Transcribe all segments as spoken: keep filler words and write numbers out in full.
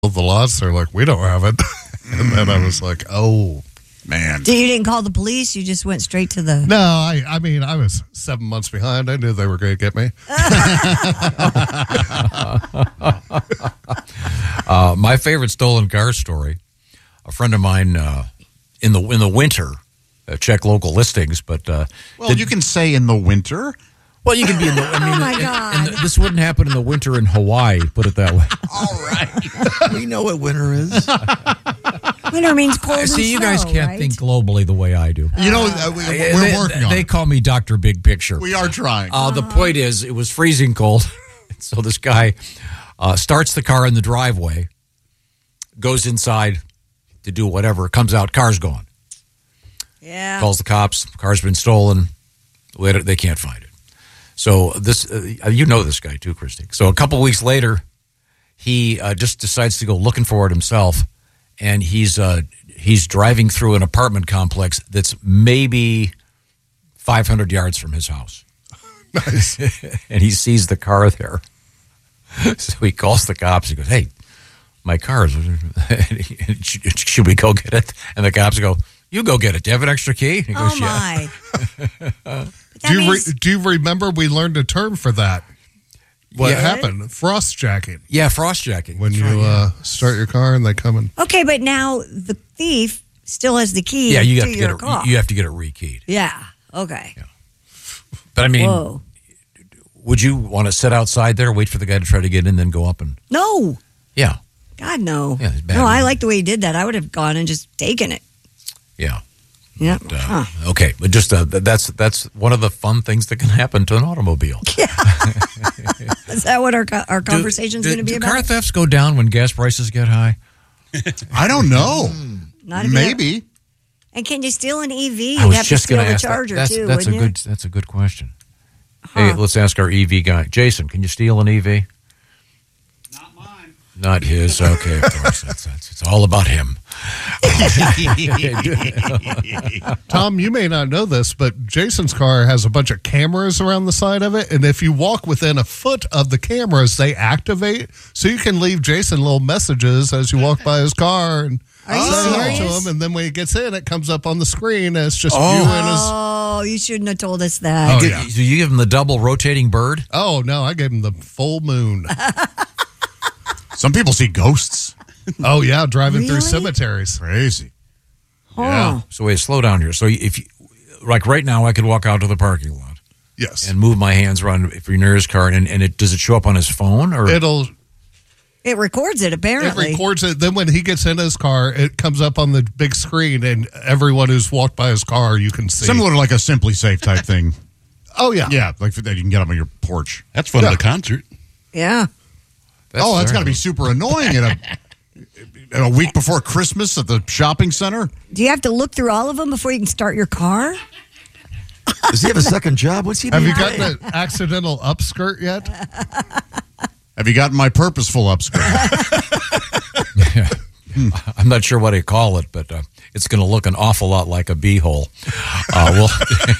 the lots. They're like, we don't have it. And then I was like, oh, man. So you didn't call the police? You just went straight to the... No, I, I mean, I was seven months behind. I knew they were going to get me. uh, my favorite stolen car story, a friend of mine uh, in the in the winter, uh, check local listings, but... Uh, well, did, you can say in the winter... Well, you can be in the. I mean, oh my in, God. in the, this wouldn't happen in the winter in Hawaii. Put it that way. All right, we know what winter is. Winter means cold and See, you snow, guys can't right? think globally the way I do. You know, uh, we, we're they, working on. They it. call me Doctor Big Picture. We are trying. Uh, uh-huh. The point is, it was freezing cold, so this guy uh, starts the car in the driveway, goes inside to do whatever, comes out, car's gone. Yeah. Calls the cops. Car's been stolen. They can't find it. So this, uh, you know this guy too, Christy. So a couple weeks later, he uh, just decides to go looking for it himself, and he's uh, he's driving through an apartment complex that's maybe five hundred yards from his house. Nice. And he sees the car there. So he calls the cops. He goes, "Hey, my car is. Should we go get it?" And the cops go, "You go get it. Do you have an extra key?" He goes, oh, my. "Yeah." Do you, means- re- do you remember we learned a term for that? What Yeah. happened? Frost jacking. Yeah, frost jacking. When That's you right, uh, start your car and they come in. Okay, but now the thief still has the key yeah, you to have to your get it. car. You have to get it rekeyed. Yeah, okay. Yeah. But I mean, Whoa. would you want to sit outside there, wait for the guy to try to get in, then go up and? No. Yeah. God, no. Yeah, it's bad. No, I like the way he did that. I would have gone and just taken it. Yeah. Yeah. But, uh, Huh. Okay, but just uh, th- that's that's one of the fun things that can happen to an automobile. Is that what our co- our conversation's Do- going to be do about? car thefts go down when gas prices get high? I don't know. Not if you have- Maybe. and can you steal an E V? I You'd was have to just steal going to the ask. That. charger That's too, that's a wouldn't good that's a good question. Huh. Hey, let's ask our E V guy, Jason. Can you steal an E V? Not mine. Not his. Okay, of course. That's, that's it's all about him. Tom, you may not know this, but Jason's car has a bunch of cameras around the side of it. And if you walk within a foot of the cameras, they activate. So you can leave Jason little messages as you walk by his car and Are you say hi to serious? him. And then when he gets in, it comes up on the screen. And it's just Oh. you and his. Oh, you shouldn't have told us that. Oh, You- yeah. So you give him the double rotating bird? Oh, no, I gave him the full moon. Some people see ghosts. Oh, yeah, driving through Really? cemeteries. Crazy. Huh. Yeah. So wait, slow down here. So if you, like right now, I could walk out to the parking lot Yes. and move my hands around if you're near his car, and, and it does it show up on his phone or? It'll It records it, it apparently. records it. Then when he gets in his car, it comes up on the big screen, and everyone who's walked by his car, you can see. Similar to like a Simply Safe type thing. Oh, yeah. Yeah, like that you can get up on your porch. That's fun Yeah. at a concert. Yeah. oh, that's fair. got to be super annoying in a, in a week before Christmas at the shopping center. Do you have to look through all of them before you can start your car? Does he have a second job? What's he Have doing? you gotten an accidental upskirt yet? Have you gotten my purposeful upskirt? I'm not sure what they call it, but uh, it's going to look an awful lot like a beehole. Uh, well,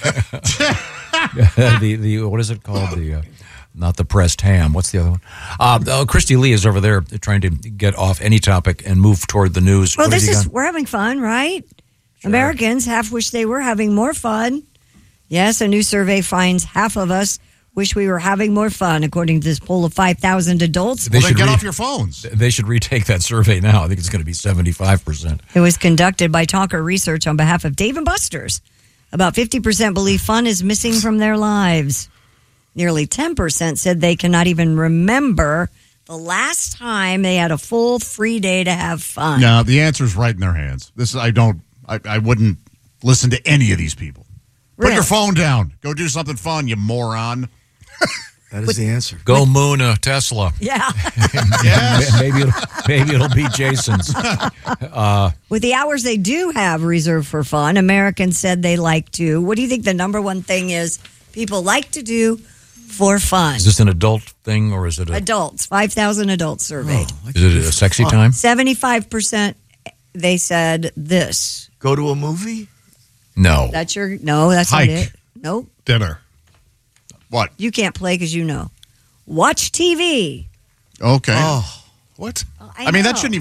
the the what is it called? The uh, not the pressed ham. What's the other one? Uh, oh, Christy Lee is over there trying to get off any topic and move toward the news. Well, What has this he is, got? we're having fun, right? Americans half wish they were having more fun. Yes, a new survey finds half of us wish we were having more fun, according to this poll of five thousand adults. They Well, then should get re- off your phones. They should retake that survey now. I think it's going to be seventy-five percent. It was conducted by Talker Research on behalf of Dave and Buster's. About fifty percent believe fun is missing from their lives. Nearly ten percent said they cannot even remember the last time they had a full free day to have fun. No, the answer's right in their hands. This is, I don't, I, I wouldn't listen to any of these people. Put Really? your phone down. Go do something fun, you moron. That is the answer. Go Moon a Tesla. Yeah. Yes. maybe it'll, maybe it'll be Jason's. With the hours they do have reserved for fun, Americans said they like to. What do you think the number one thing is people like to do for fun? Is this an adult thing or is it a, Adults, five thousand adults surveyed. is it a sexy time? seventy-five percent they said this. Go to a movie? No. That's your, no, that's Hike. not it. Nope. Dinner. What? You can't play because you know. Watch T V. Okay. Oh, What? I I, mean, that know. shouldn't even